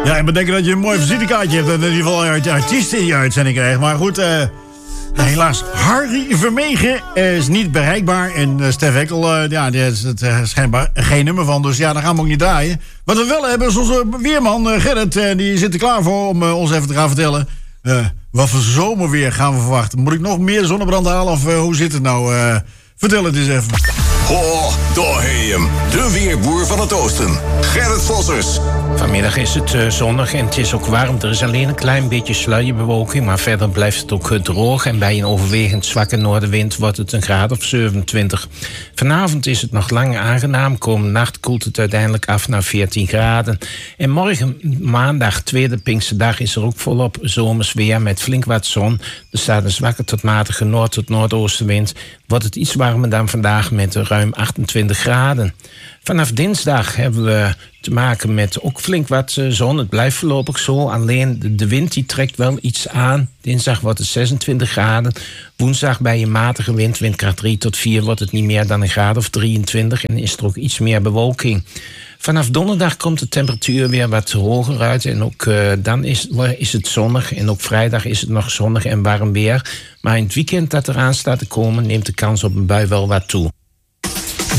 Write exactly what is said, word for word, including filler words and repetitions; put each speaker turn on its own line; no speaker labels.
Ja, ik bedenk dat je een mooi visitekaartje hebt. Dat in ieder geval uit artiesten in je uitzending krijgt. Maar goed, uh, helaas, Harry Vermegen uh, is niet bereikbaar. En uh, Stef Ekkel, uh, ja, daar is het uh, schijnbaar geen nummer van. Dus ja, daar gaan we ook niet draaien. Wat we wel hebben is onze weerman uh, Gerrit. Uh, die zit er klaar voor om uh, ons even te gaan vertellen. Uh, wat voor zomerweer gaan we verwachten? Moet ik nog meer zonnebrand halen of uh, hoe zit het nou? Uh, vertel het eens even.
Ho, daar heb je hem. De weerboer van het oosten. Gerrit Vossers.
Vanmiddag is het uh, zonnig en het is ook warm. Er is alleen een klein beetje sluierbewolking, maar verder blijft het ook droog. En bij een overwegend zwakke noordenwind wordt het een graad of zevenentwintig. Vanavond is het nog lang aangenaam. Komende nacht koelt het uiteindelijk af naar veertien graden. En morgen, maandag, tweede Pinksterdag, is er ook volop zomers weer met flink wat zon. Er staat een zwakke tot matige noord- tot noordoostenwind. Wordt het iets warmer dan vandaag met ruim achtentwintig graden. Vanaf dinsdag hebben we te maken met ook flink wat zon. Het blijft voorlopig zo. Alleen de wind die trekt wel iets aan. Dinsdag wordt het zesentwintig graden. Woensdag bij een matige wind, windkracht drie tot vier... wordt het niet meer dan een graad of drieëntwintig. En is er ook iets meer bewolking. Vanaf donderdag komt de temperatuur weer wat hoger uit. En ook uh, dan is, is het zonnig. En ook vrijdag is het nog zonnig en warm weer. Maar in het weekend dat eraan staat te komen, neemt de kans op een bui wel wat toe.